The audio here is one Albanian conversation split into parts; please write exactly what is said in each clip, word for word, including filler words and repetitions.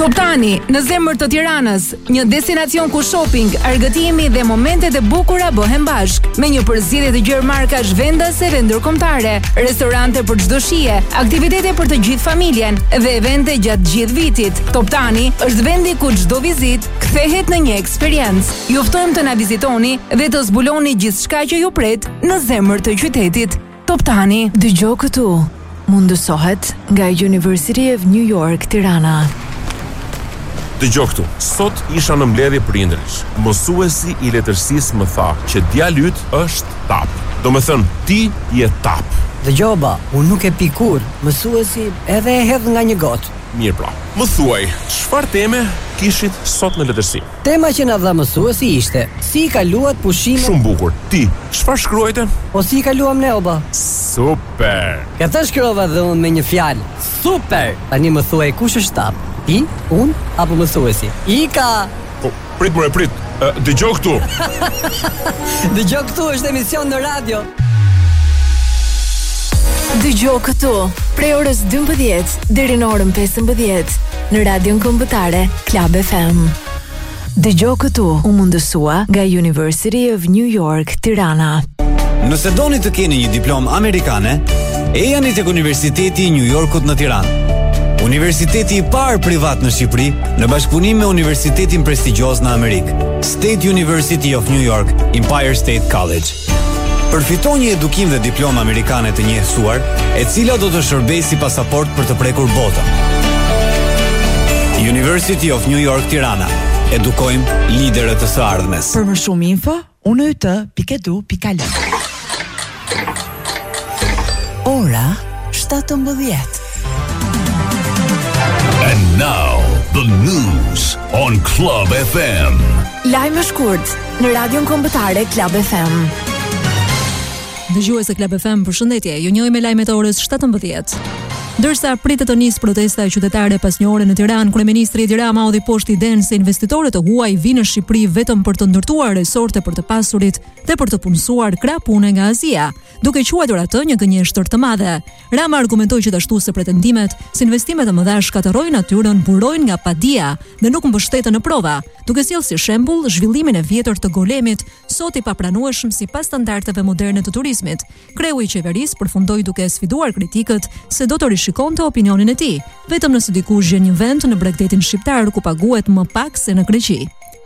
Toptani, në zemër të Tiranës, një destinacion ku shopping, argëtimi dhe momentet e bukura bëhen bashk, me një përzierje të gjerë markash vendase dhe ndërkombëtare, restorante për çdo shije, aktivitete për të gjithë familjen dhe evente gjatë gjithë vitit. Toptani është vendi ku çdo vizitë kthehet në një eksperiencë. Ju ftojmë të na vizitoni dhe të zbuloni gjithçka që ju pret në zemër të qytetit. Toptani, dëgjoj këtu. Mundësohet nga University of New York, Tirana. Dëgjoj këtu, sot isha në mbledhje prindërish. Mësuesi i letërsisë më tha që djali yt është tap. Do me thënë, ti je tap. Dëgjoj ba, unë nuk e pi kur. Mësuesi edhe e hedh nga një gotë. Mirë pra, më thuaj, çfarë teme kishit sot në letërsi? Tema që na dha mësuesi ishte si i kaluat pushimet. Shumë bukur. Ti, çfarë shkruajte? Po si i kaluam ne, oba? Super. Këtë shkrova dhe unë me një fjalë. Super. Tani më thuaj kush është tap? Ti, unë apo mësuesi? Ika. Po, prit more, prit. Uh, Dëgjoj këtu. Dëgjoj këtu është emision në radio. Dëgjoj këtu, prej orës dymbëdhjetë deri në orën pesëmbëdhjetë në Radion Kombëtare Club F M. Dëgjoj këtu, u mundësua nga University of New York, Tirana. Nëse doni të keni një diplomë amerikane, ejani tek Universiteti i New Yorkut në Tiranë. Universiteti i parë privat në Shqipëri, në bashkëpunim me universitetin prestigjioz në Amerikë, State University of New York, Empire State College. Përfiton një edukim dhe diplomë amerikane të njëjtësuar, e cila do të shërbejë si pasaport për të prekur botën. University of New York, Tirana. Edukojmë liderët të së ardhmes. Për më shumë info, u n y t pikë edu pikë al. Ora shtatëmbëdhjetë. And now, the news on Club F M. Lajme shkurt në Radion Kombëtare Club F M. Dëgjues e Club F M, përshëndetje. Ju njohim me lajmet e orës shtatëmbëdhjetë. Ndërsa pritet të nisë protesta qytetare pas një ore në Tiranë, kryeministri Edi Rama hodhi poshtë idenë se investitorët e huaj vinë në Shqipëri vetëm për të ndërtuar resorte për të pasurit dhe për të punësuar krah pune nga Azia, duke quajtur atë një gënjeshtër të madhe. Rama argumentoi gjithashtu se pretendimet se investimet e mëdha shkatërrojnë natyrën, burojnë nga padia dhe nuk mbështeten në prova, duke sjellë si shembull zhvillimin e vjetër të golemit, sot i papranueshëm sipas standardeve moderne të turizmit. Kreu i qeverisë përfundoi duke sfiduar kritikët se do të shikonte opinionin e tij, vetëm nëse dikush gjen një vend në bregdetin shqiptar ku paguhet më pak se në Greqi.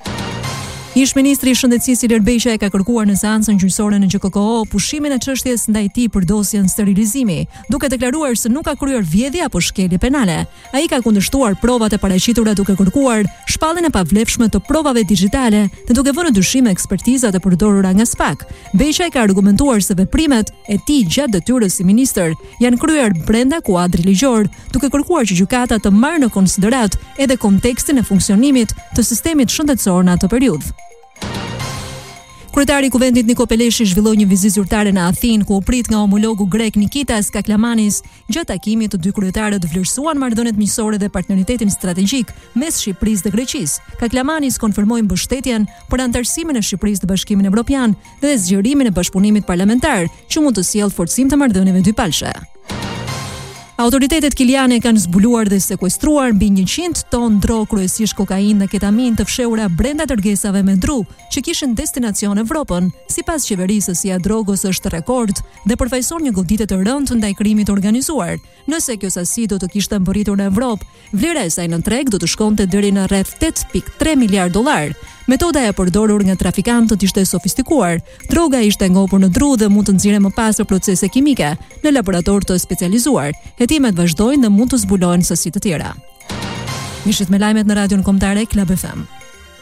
Ish ministri i Shëndetësisë Ilir Beqa e ka kërkuar në seancën gjyqësore në G K K O pushimin e çështjes ndaj tij për dosjen sterilizimi, duke deklaruar se nuk ka kryer vjedhje apo shkelje penale. Ai ka kundërshtuar provat e paraqitura duke kërkuar shpalljen e pavlefshme të provave digjitale dhe duke vënë në dyshim ekspertizat e përdorura nga SPAK. Beqa ka argumentuar se veprimet e tij gjatë detyrës si ministër janë kryer brenda kuadrit ligjor, duke kërkuar që gjykata të marrë në konsiderat edhe kontekstin e funksionimit të sistemit shëndetësor në atë periudhë. Kryetari i Kuvendit Niko Peleshi zhvilloi një vizitë zyrtare në Athinë, ku u prit nga homologu grek Nikitas Kaklamanis. Gjatë takimit të dy kryetarët vlerësuan marrëdhëniet miqësore dhe partneritetin strategjik mes Shqipërisë dhe Greqisë. Kaklamanis konfirmoi mbështetjen për anëtarësimin e Shqipërisë në Bashkimin Evropian dhe zgjerimin e bashkëpunimit parlamentar, që mund të sjellë forcim të marrëdhënieve dypalshe. Autoritetet kiliane kanë zbuluar dhe sekuestruar mbi njëqind ton dro, kryesisht kokainë dhe ketamin të fshehura brenda dërgesave me dru që kishin destinacion Evropën. Sipas qeverisë, sësia e drogës është rekord dhe përfaqëson një goditje të rëndë ndaj krimit të organizuar. Nëse kjo sasi do të kishte mbërritur në Evropë, vlera e saj në treg do të shkonte deri në rreth tetë pikë tre miliard dollar. Metoda e përdorur nga trafikantët ishte sofistikuar. Droga ishte ngopur në dru dhe mund të nxirrë më pas në procese kimike në laborator të specializuar. Hetimet vazhdojnë dhe mund të zbulohen sasi të tjera. Mishit me lajmet në Radion Kombëtare Club F M.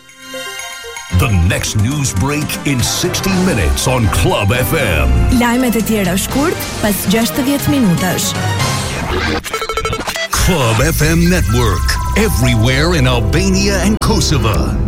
The next news break in sixty minutes on Club F M. Lajmet e tjera shkurt pas gjashtëdhjetë minutash. Club F M Network, everywhere in Albania and Kosovo.